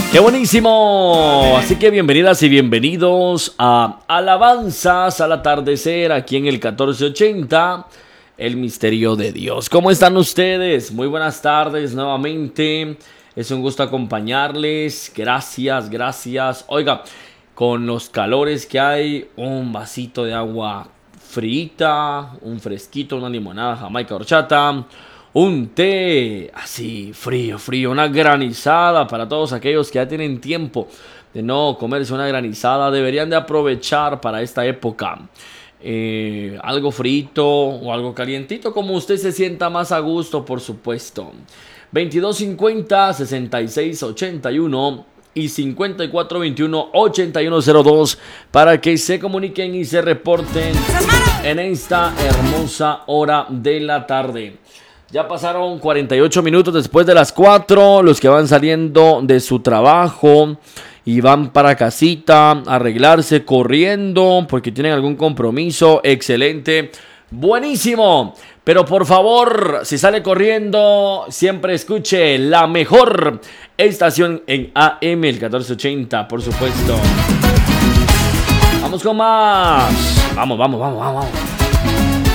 ¡Qué buenísimo! Así que bienvenidas y bienvenidos a Alabanzas al Atardecer aquí en el 1480, el misterio de Dios. ¿Cómo están ustedes? Muy buenas tardes nuevamente. Es un gusto acompañarles. Gracias. Oiga, con los calores que hay, un vasito de agua frita, un fresquito, una limonada, jamaica, horchata, un té así frío, una granizada para todos aquellos que ya tienen tiempo de no comerse una granizada. Deberían de aprovechar para esta época algo frito o algo calientito, como usted se sienta más a gusto, por supuesto. 2250 6681 y 5421 8102 para que se comuniquen y se reporten en esta hermosa hora de la tarde. Ya pasaron 48 minutos después de las 4. Los que van saliendo de su trabajo y van para casita a arreglarse corriendo porque tienen algún compromiso. Excelente, buenísimo. Pero por favor, si sale corriendo, siempre escuche la mejor estación en AM, el 1480, por supuesto. Vamos con más. Vamos.